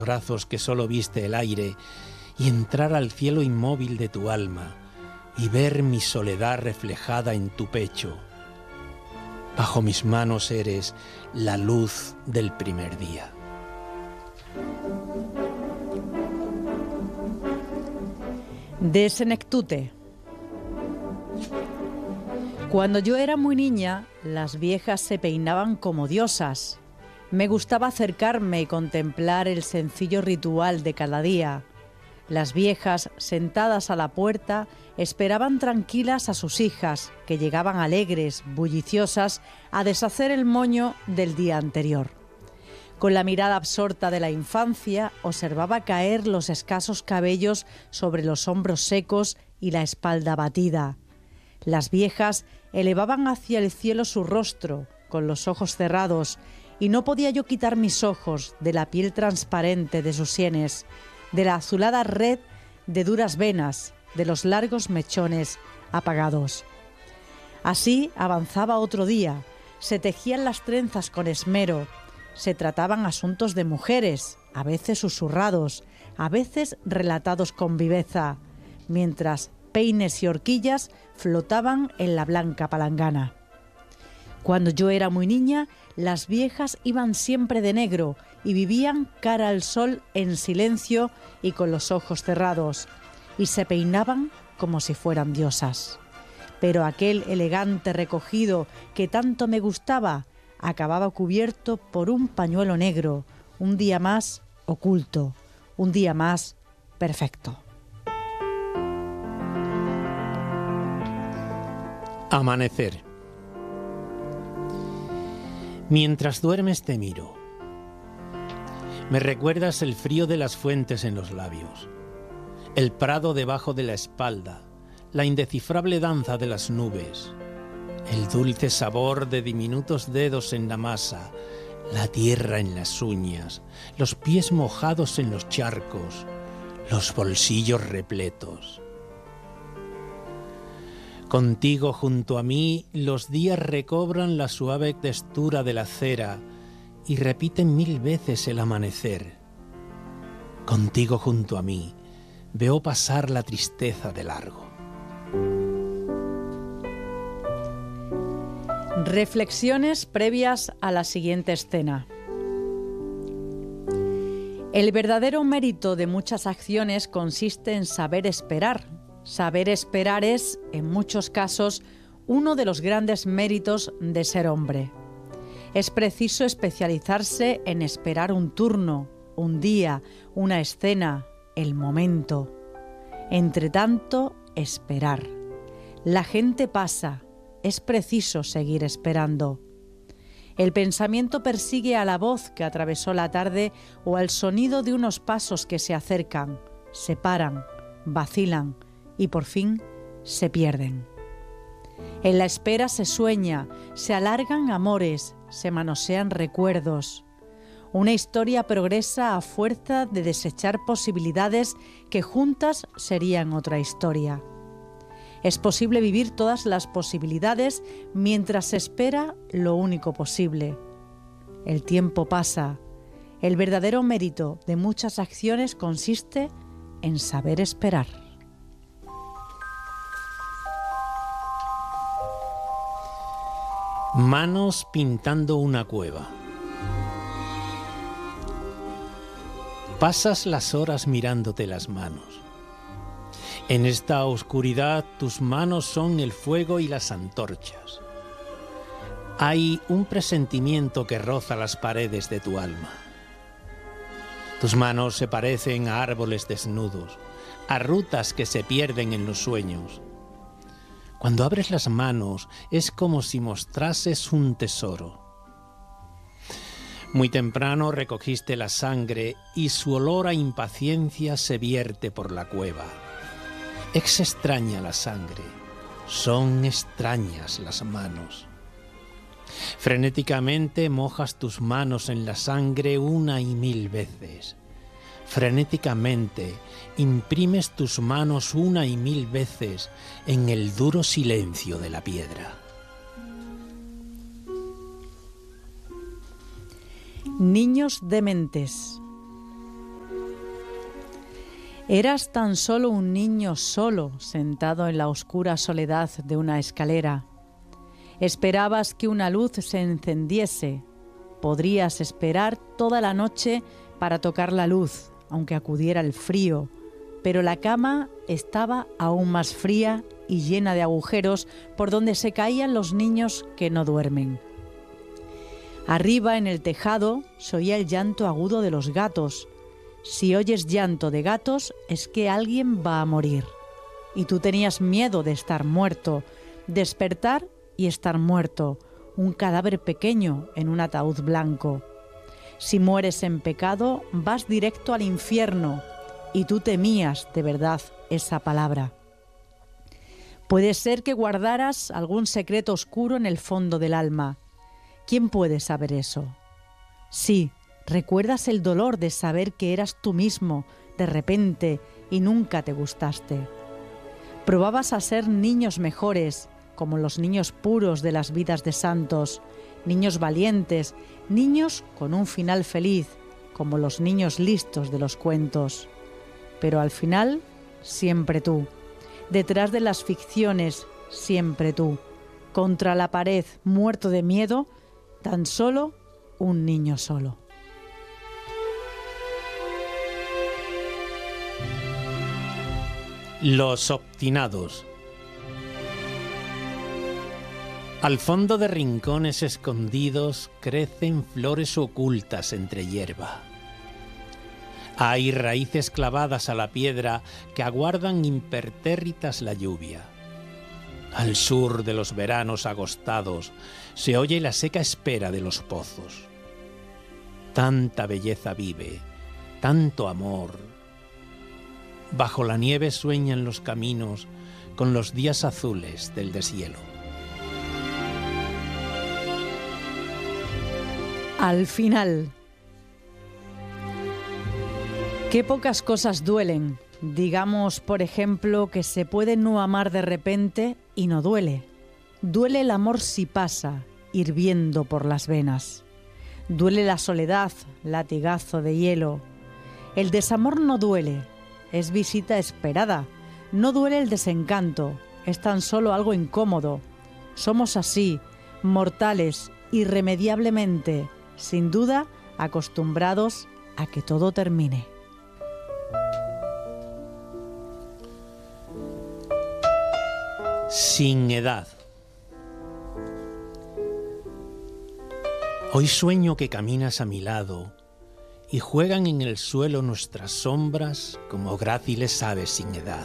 brazos que solo viste el aire y entrar al cielo inmóvil de tu alma y ver mi soledad reflejada en tu pecho. Bajo mis manos eres la luz del primer día. De Senectute. Cuando yo era muy niña, las viejas se peinaban como diosas. Me gustaba acercarme y contemplar el sencillo ritual de cada día. Las viejas, sentadas a la puerta, esperaban tranquilas a sus hijas, que llegaban alegres, bulliciosas, a deshacer el moño del día anterior. Con la mirada absorta de la infancia, observaba caer los escasos cabellos sobre los hombros secos y la espalda abatida. Las viejas elevaban hacia el cielo su rostro, con los ojos cerrados, y no podía yo quitar mis ojos de la piel transparente de sus sienes, de la azulada red de duras venas, de los largos mechones apagados. Así avanzaba otro día, se tejían las trenzas con esmero, se trataban asuntos de mujeres, a veces susurrados, a veces relatados con viveza, mientras peines y horquillas flotaban en la blanca palangana. Cuando yo era muy niña, las viejas iban siempre de negro y vivían cara al sol en silencio y con los ojos cerrados, y se peinaban como si fueran diosas. Pero aquel elegante recogido que tanto me gustaba acababa cubierto por un pañuelo negro, un día más oculto, un día más perfecto. Amanecer. Mientras duermes te miro. Me recuerdas el frío de las fuentes en los labios, el prado debajo de la espalda, la indescifrable danza de las nubes, el dulce sabor de diminutos dedos en la masa, la tierra en las uñas, los pies mojados en los charcos, los bolsillos repletos. Contigo junto a mí los días recobran la suave textura de la cera y repiten 1000 veces el amanecer. Contigo junto a mí veo pasar la tristeza de largo. Reflexiones previas a la siguiente escena. El verdadero mérito de muchas acciones consiste en saber esperar. Saber esperar es, en muchos casos, uno de los grandes méritos de ser hombre. Es preciso especializarse en esperar un turno, un día, una escena, el momento. Entre tanto, esperar. La gente pasa, es preciso seguir esperando. El pensamiento persigue a la voz que atravesó la tarde o al sonido de unos pasos que se acercan, se paran, vacilan y por fin se pierden. En la espera se sueña, se alargan amores, se manosean recuerdos. Una historia progresa a fuerza de desechar posibilidades que juntas serían otra historia. Es posible vivir todas las posibilidades mientras se espera lo único posible. El tiempo pasa. El verdadero mérito de muchas acciones consiste en saber esperar. Manos pintando una cueva. Pasas las horas mirándote las manos. En esta oscuridad tus manos son el fuego y las antorchas. Hay un presentimiento que roza las paredes de tu alma. Tus manos se parecen a árboles desnudos, a rutas que se pierden en los sueños. Cuando abres las manos es como si mostrases un tesoro. Muy temprano recogiste la sangre y su olor a impaciencia se vierte por la cueva. Es extraña la sangre, son extrañas las manos. Frenéticamente mojas tus manos en la sangre 1 y 1000 veces. Frenéticamente imprimes tus manos 1 y 1000 veces en el duro silencio de la piedra. Niños dementes. Eras tan solo un niño solo, sentado en la oscura soledad de una escalera. Esperabas que una luz se encendiese. Podrías esperar toda la noche para tocar la luz, aunque acudiera el frío, pero la cama estaba aún más fría y llena de agujeros por donde se caían los niños que no duermen. Arriba en el tejado se oía el llanto agudo de los gatos. Si oyes llanto de gatos es que alguien va a morir. Y tú tenías miedo de estar muerto, despertar y estar muerto, un cadáver pequeño en un ataúd blanco. Si mueres en pecado, vas directo al infierno, y tú temías de verdad esa palabra. Puede ser que guardaras algún secreto oscuro en el fondo del alma. ¿Quién puede saber eso? Sí, recuerdas el dolor de saber que eras tú mismo, de repente, y nunca te gustaste. Probabas a ser niños mejores, como los niños puros de las vidas de santos, niños valientes, niños con un final feliz, como los niños listos de los cuentos. Pero al final, siempre tú. Detrás de las ficciones, siempre tú. Contra la pared, muerto de miedo, tan solo un niño solo. Los obstinados. Al fondo de rincones escondidos crecen flores ocultas entre hierba. Hay raíces clavadas a la piedra que aguardan impertérritas la lluvia. Al sur de los veranos agostados se oye la seca espera de los pozos. Tanta belleza vive, tanto amor. Bajo la nieve sueñan los caminos con los días azules del deshielo. Al final. Qué pocas cosas duelen. Digamos, por ejemplo, que se puede no amar de repente y no duele. Duele el amor si pasa, hirviendo por las venas. Duele la soledad, latigazo de hielo. El desamor no duele, es visita esperada. No duele el desencanto, es tan solo algo incómodo. Somos así, mortales, irremediablemente, sin duda, acostumbrados a que todo termine. Sin edad. Hoy sueño que caminas a mi lado y juegan en el suelo nuestras sombras como gráciles aves sin edad.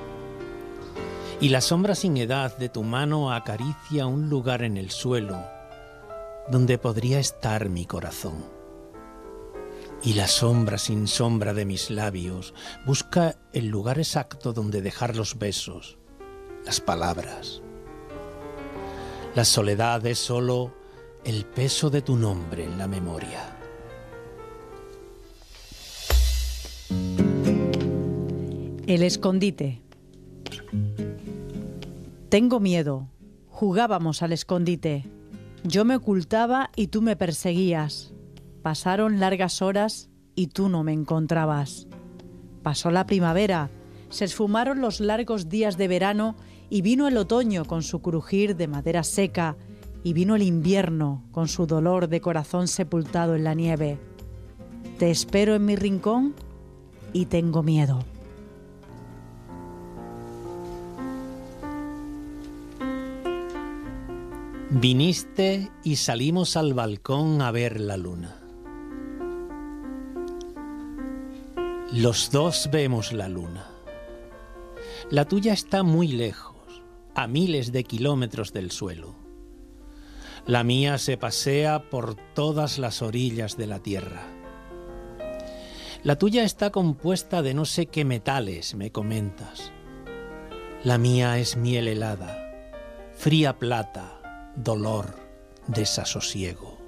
Y la sombra sin edad de tu mano acaricia un lugar en el suelo donde podría estar mi corazón. Y la sombra sin sombra de mis labios busca el lugar exacto donde dejar los besos, las palabras. La soledad es solo el peso de tu nombre en la memoria. El escondite. Tengo miedo. Jugábamos al escondite. Yo me ocultaba y tú me perseguías. Pasaron largas horas y tú no me encontrabas. Pasó la primavera, se esfumaron los largos días de verano y vino el otoño con su crujir de madera seca y vino el invierno con su dolor de corazón sepultado en la nieve. Te espero en mi rincón y tengo miedo. Viniste y salimos al balcón a ver la luna. Los dos vemos la luna. La tuya está muy lejos, a miles de kilómetros del suelo. La mía se pasea por todas las orillas de la tierra. La tuya está compuesta de no sé qué metales, me comentas. La mía es miel helada, fría plata, dolor, desasosiego.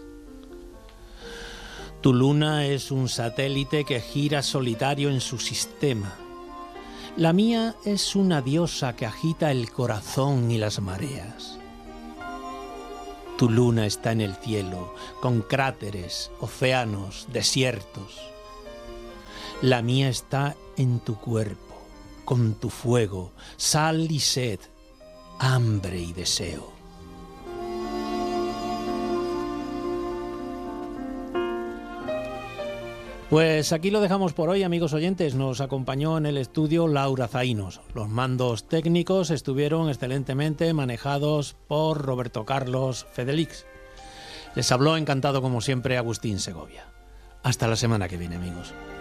Tu luna es un satélite que gira solitario en su sistema. La mía es una diosa que agita el corazón y las mareas. Tu luna está en el cielo, con cráteres, océanos, desiertos. La mía está en tu cuerpo, con tu fuego, sal y sed, hambre y deseo. Pues aquí lo dejamos por hoy, amigos oyentes. Nos acompañó en el estudio Laura Zaínos. Los mandos técnicos estuvieron excelentemente manejados por Roberto Carlos Fedelix. Les habló encantado como siempre Agustín Segovia. Hasta la semana que viene, amigos.